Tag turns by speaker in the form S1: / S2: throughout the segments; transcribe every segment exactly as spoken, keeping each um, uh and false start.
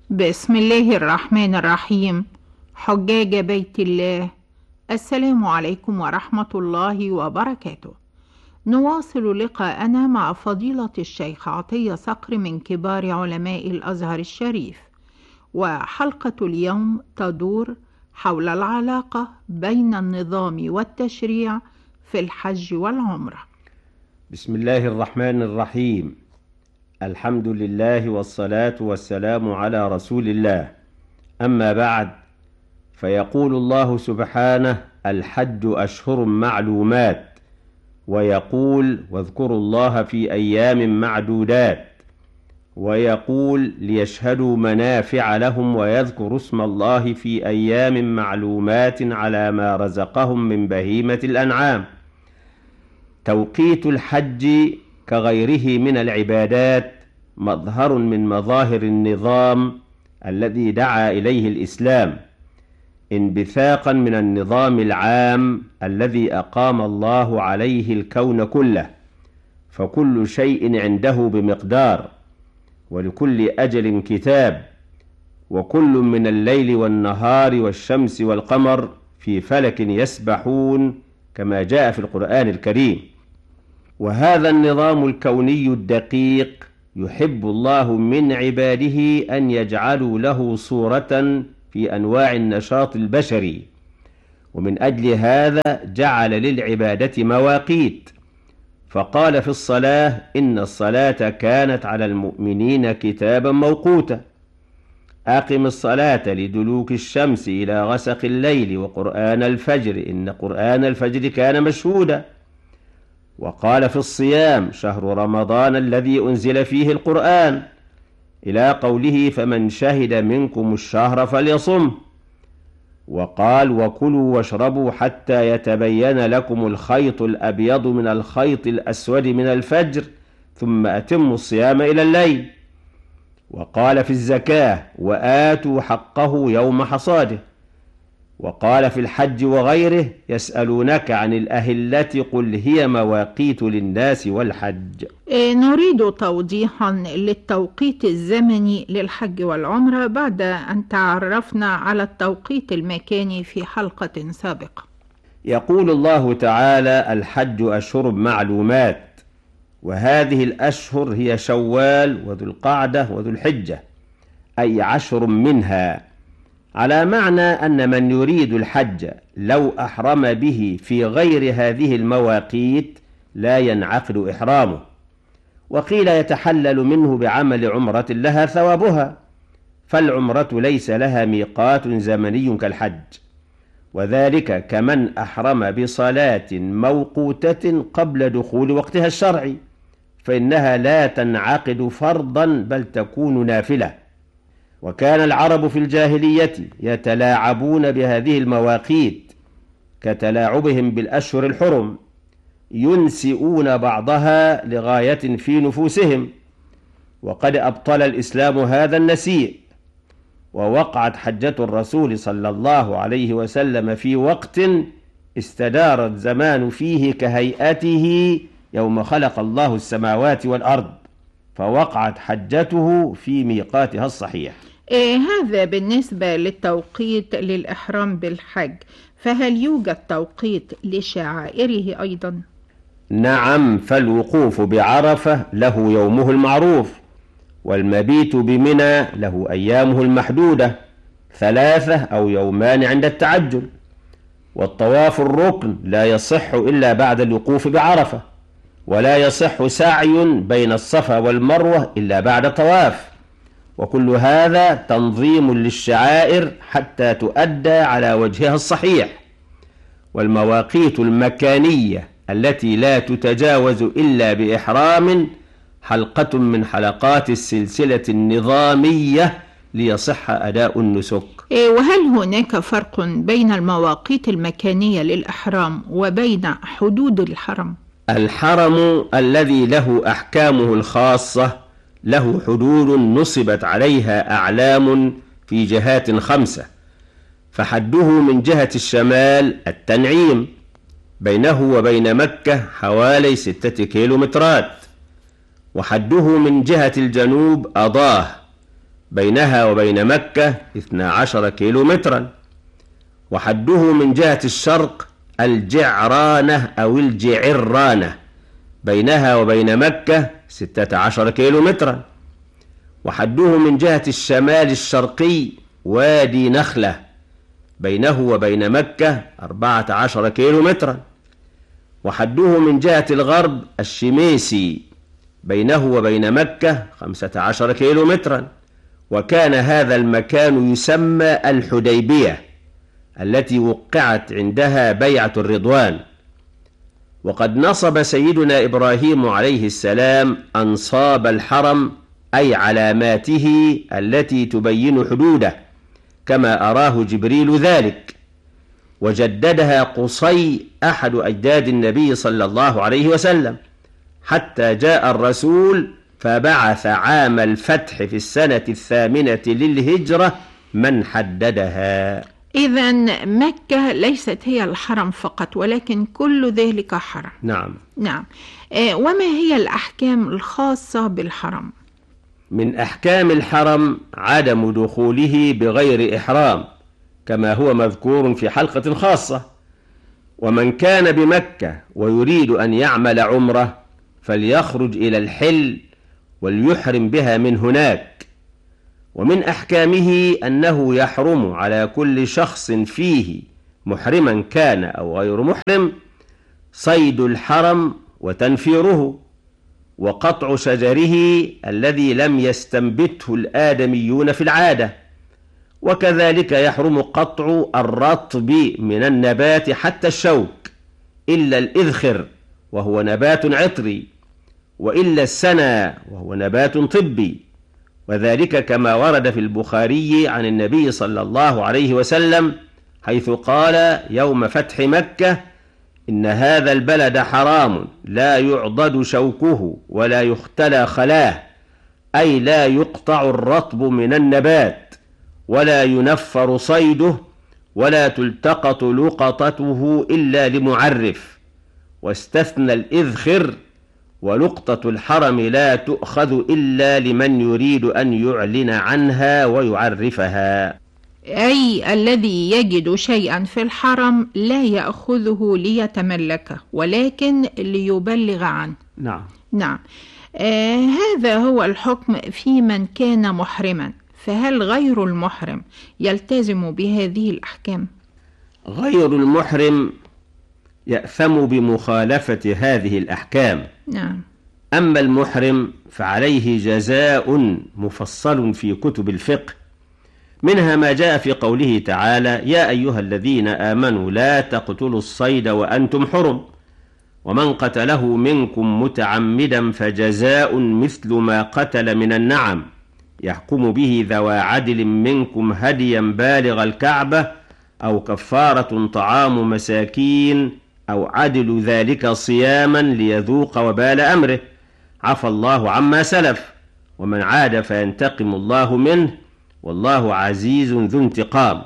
S1: بسم الله الرحمن الرحيم. حجاج بيت الله، السلام عليكم ورحمة الله وبركاته. نواصل لقاءنا مع فضيلة الشيخ عطية صقر من كبار علماء الأزهر الشريف، وحلقة اليوم تدور حول العلاقة بين النظام والتشريع في الحج والعمرة.
S2: بسم الله الرحمن الرحيم. الحمد لله والصلاة والسلام على رسول الله. أما بعد، فيقول الله سبحانه: الحج أشهر معلومات، ويقول: واذكروا الله في أيام معدودات، ويقول: ليشهدوا منافع لهم ويذكروا اسم الله في أيام معلومات على ما رزقهم من بهيمة الأنعام. توقيت الحج كغيره من العبادات مظهر من مظاهر النظام الذي دعا إليه الإسلام، انبثاقا من النظام العام الذي أقام الله عليه الكون كله، فكل شيء عنده بمقدار، ولكل أجل كتاب، وكل من الليل والنهار والشمس والقمر في فلك يسبحون كما جاء في القرآن الكريم. وهذا النظام الكوني الدقيق يحب الله من عباده أن يجعلوا له صورة في أنواع النشاط البشري، ومن أجل هذا جعل للعبادة مواقيت، فقال في الصلاة: إن الصلاة كانت على المؤمنين كتابا موقوتا، أقم الصلاة لدلوك الشمس إلى غسق الليل وقرآن الفجر إن قرآن الفجر كان مشهودا. وقال في الصيام: شهر رمضان الذي أنزل فيه القرآن، إلى قوله: فمن شهد منكم الشهر فليصم. وقال: وكلوا واشربوا حتى يتبين لكم الخيط الأبيض من الخيط الأسود من الفجر ثم أتموا الصيام إلى الليل. وقال في الزكاة: وآتوا حقه يوم حصاده. وقال في الحج وغيره: يسألونك عن الأهلة قل هي مواقيت للناس والحج.
S1: نريد توضيحا للتوقيت الزمني للحج والعمرة بعد أن تعرفنا على التوقيت المكاني في حلقة سابقة.
S2: يقول الله تعالى: الحج أشهر معلومات، وهذه الأشهر هي شوال وذو القعدة وذو الحجة، أي عشر منها، على معنى أن من يريد الحج لو أحرم به في غير هذه المواقيت لا ينعقد إحرامه، وقيل يتحلل منه بعمل عمرة لها ثوابها، فالعمرة ليس لها ميقات زمني كالحج، وذلك كمن أحرم بصلاة موقوتة قبل دخول وقتها الشرعي، فإنها لا تنعقد فرضا بل تكون نافلة. وكان العرب في الجاهلية يتلاعبون بهذه المواقيت كتلاعبهم بالأشهر الحرم، ينسئون بعضها لغاية في نفوسهم، وقد أبطل الإسلام هذا النسيء. ووقعت حجة الرسول صلى الله عليه وسلم في وقت استدار الزمان فيه كهيئته يوم خلق الله السماوات والأرض، فوقعت حجته في ميقاتها الصحيح.
S1: إيه هذا بالنسبة للتوقيت للإحرام بالحج، فهل يوجد توقيت لشعائره أيضا؟
S2: نعم، فالوقوف بعرفة له يومه المعروف، والمبيت بمنى له أيامه المحدودة، ثلاثة أو يومان عند التعجل. والطواف الركن لا يصح إلا بعد الوقوف بعرفة، ولا يصح سعي بين الصفا والمروة إلا بعد طواف، وكل هذا تنظيم للشعائر حتى تؤدى على وجهها الصحيح. والمواقيت المكانية التي لا تتجاوز إلا بإحرام حلقة من حلقات السلسلة النظامية ليصح أداء النسك.
S1: وهل هناك فرق بين المواقيت المكانية للإحرام وبين حدود الحرم؟
S2: الحرم الذي له أحكامه الخاصة له حدود نصبت عليها أعلام في جهات خمسة، فحده من جهة الشمال التنعيم، بينه وبين مكة حوالي ستة كيلومترات، وحده من جهة الجنوب أضاه، بينها وبين مكة اثنا عشر كيلو مترا، وحده من جهة الشرق الجعرانة أو الجعرانة، بينها وبين مكة ستة عشر كيلو مترا، وحده من جهة الشمال الشرقي وادي نخلة، بينه وبين مكة أربعة عشر كيلو مترا، وحده من جهة الغرب الشميسي، بينه وبين مكة خمسة عشر كيلو مترا. وكان هذا المكان يسمى الحديبية التي وقعت عندها بيعة الرضوان. وقد نصب سيدنا إبراهيم عليه السلام أنصاب الحرم، أي علاماته التي تبين حدوده، كما أراه جبريل ذلك، وجددها قصي أحد أجداد النبي صلى الله عليه وسلم، حتى جاء الرسول فبعث عام الفتح في السنة الثامنة للهجرة من حددها.
S1: إذن مكة ليست هي الحرم فقط، ولكن كل ذلك حرم.
S2: نعم
S1: نعم. آه وما هي الأحكام الخاصة بالحرم؟
S2: من أحكام الحرم عدم دخوله بغير إحرام، كما هو مذكور في حلقة خاصة. ومن كان بمكة ويريد أن يعمل عمرة فليخرج إلى الحل وليحرم بها من هناك. ومن أحكامه أنه يحرم على كل شخص فيه محرما كان أو غير محرم صيد الحرم وتنفيره وقطع شجره الذي لم يستنبته الآدميون في العادة، وكذلك يحرم قطع الرطب من النبات حتى الشوك إلا الإذخر وهو نبات عطري، وإلا السنا وهو نبات طبي، وذلك كما ورد في البخاري عن النبي صلى الله عليه وسلم حيث قال يوم فتح مكة: إن هذا البلد حرام لا يعضد شوكه ولا يختلى خلاه، أي لا يقطع الرطب من النبات ولا ينفر صيده ولا تلتقط لقطته إلا لمعرف، واستثنى الإذخر، ولقطة الحرم لا تؤخذ إلا لمن يريد أن يعلن عنها ويعرفها.
S1: أي الذي يجد شيئا في الحرم لا يأخذه ليتملكه ولكن ليبلغ عنه.
S2: نعم
S1: نعم. آه هذا هو الحكم في من كان محرما، فهل غير المحرم يلتزم بهذه الأحكام؟
S2: غير المحرم يأثم بمخالفة هذه الأحكام.
S1: نعم.
S2: أما المحرم فعليه جزاء مفصل في كتب الفقه، منها ما جاء في قوله تعالى: يا أيها الذين آمنوا لا تقتلوا الصيد وأنتم حرم، ومن قتله منكم متعمدا فجزاء مثل ما قتل من النعم، يحكم به ذوى عدل منكم هديا بالغ الكعبة أو كفارة طعام مساكين أو عدل ذلك صياما ليذوق وبال أمره، عفى الله عما سلف، ومن عاد فينتقم الله منه، والله عزيز ذو انتقام.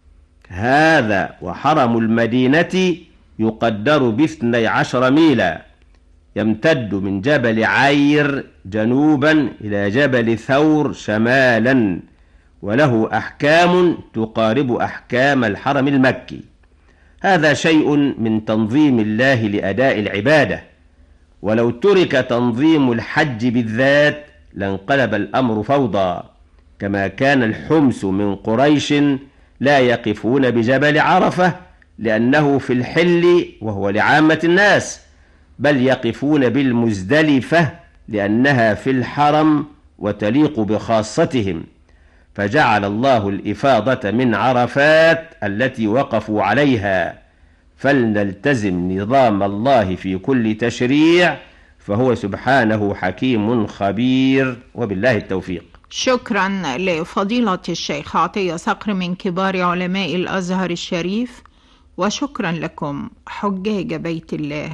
S2: هذا وحرم المدينة يقدر باثني عشر ميلا، يمتد من جبل عير جنوبا إلى جبل ثور شمالا، وله أحكام تقارب أحكام الحرم المكي. هذا شيء من تنظيم الله لأداء العبادة، ولو ترك تنظيم الحج بالذات لانقلب الأمر فوضى، كما كان الحمس من قريش لا يقفون بجبل عرفة لأنه في الحل وهو لعامة الناس، بل يقفون بالمزدلفة لأنها في الحرم وتليق بخاصتهم، فجعل الله الإفاضة من عرفات التي وقفوا عليها. فلنلتزم نظام الله في كل تشريع، فهو سبحانه حكيم خبير، وبالله التوفيق.
S1: شكرا لفضيلة الشيخ عطية صقر من كبار علماء الأزهر الشريف، وشكرا لكم حجاج بيت الله،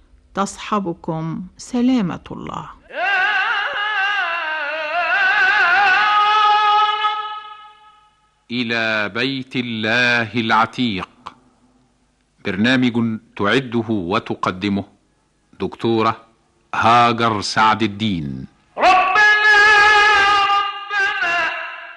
S1: تصحبكم سلامة الله.
S3: إلى بيت الله العتيق، برنامج تعده وتقدمه دكتورة هاجر سعد الدين.
S4: ربنا ربنا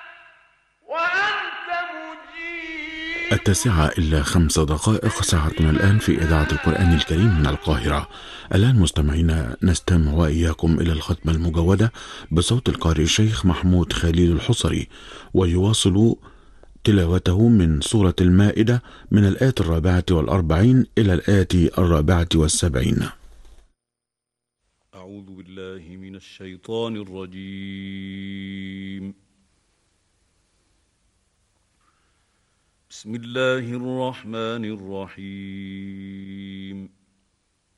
S4: التاسعة إلا خمس دقائق ساعتنا الآن في إذاعة القرآن الكريم من القاهرة. الآن مستمعينا نستمع وإياكم إلى الختمة المجودة بصوت القارئ الشيخ محمود خليل الحصري، ويواصل تلاوته من سورة المائدة من الآية الرابعة والأربعين إلى الآية الرابعة والسبعين.
S5: أعوذ بالله من الشيطان الرجيم. بسم الله الرحمن الرحيم.